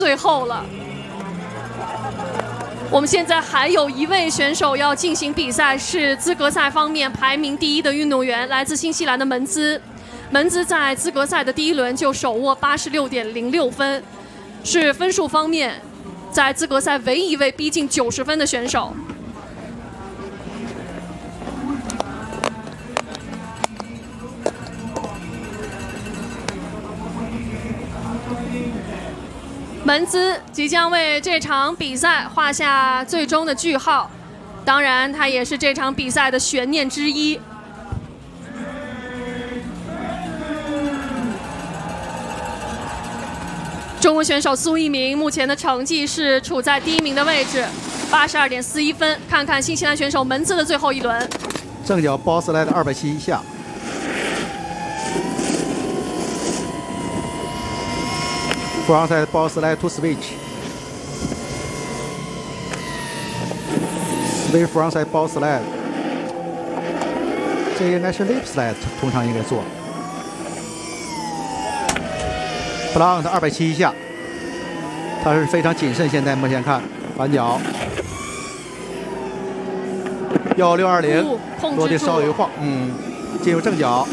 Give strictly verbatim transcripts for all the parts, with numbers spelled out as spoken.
最后了。我们现在还有一位选手要进行比赛，是资格赛方面排名第一的运动员，来自新西兰的门兹。门兹在资格赛的第一轮就手握八十六点零六分，是分数方面在资格赛唯一一位逼近九十分的选手。门兹即将为这场比赛画下最终的句号，当然，他也是这场比赛的悬念之一。中国选手苏翊鸣目前的成绩是处在第一名的位置，八十二点四一分。看看新西兰选手门兹的最后一轮， 正脚包斯莱的二百七以下。 Frontside ball slide to switch. Switch frontside ball slide. 这应该是 lip slide， 通常应该做。Blunt 二百七以下，他是非常谨慎。现在目前看反脚，幺六二零，落地稍微晃，嗯，进入正脚。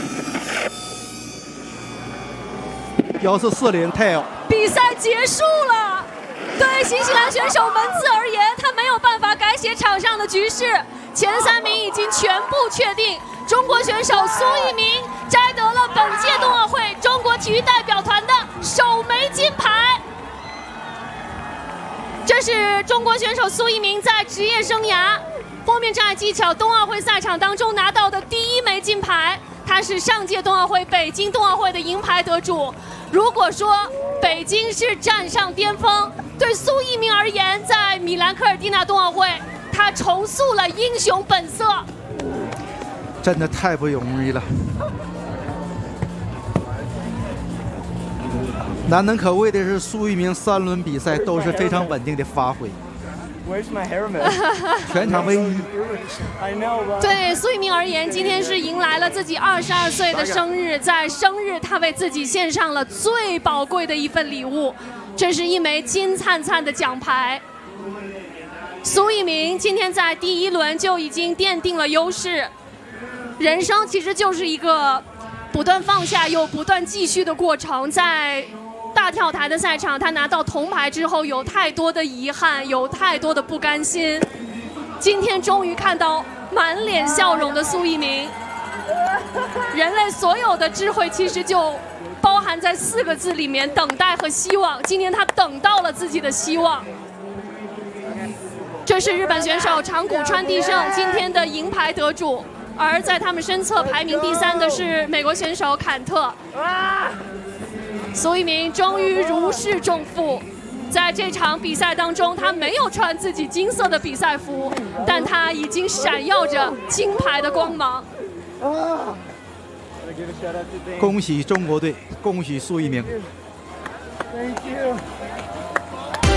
幺四四零 tail， 比赛结束了。对新西兰选手门兹而言，他没有办法改写场上的局势。前三名已经全部确定。中国选手苏翊鸣摘得了本届冬奥会中国体育代表团的首枚金牌。这是中国选手苏翊鸣在职业生涯封面障碍技巧冬奥会赛场当中拿到的第一枚金牌。他是上届冬奥会、北京冬奥会的银牌得主。 如果说北京是站上巅峰，对苏翊鸣而言，在米兰科尔蒂纳冬奥会，他重塑了英雄本色。 真的太不容易了，难能可贵的是苏翊鸣三轮比赛都是非常稳定的发挥。 全场唯一。 对苏翊鸣而言，今天是迎来了自己二十二岁的生日，在生日他为自己献上了最宝贵的一份礼物，这是一枚金灿灿的奖牌。苏翊鸣今天在第一轮就已经奠定了优势，人生其实就是一个不断放下又不断继续的过程，在。 大跳台的赛场，他拿到铜牌之后，有太多的遗憾，有太多的不甘心。今天终于看到满脸笑容的苏翊鸣。人类所有的智慧其实就包含在四个字里面：等待和希望。今天他等到了自己的希望。这是日本选手长谷川地胜今天的银牌得主，而在他们身侧排名第三的是美国选手坎特。 苏翊鸣终于如释重负，在这场比赛当中，他没有穿自己金色的比赛服，但他已经闪耀着金牌的光芒。 恭喜中国队，恭喜苏翊鸣。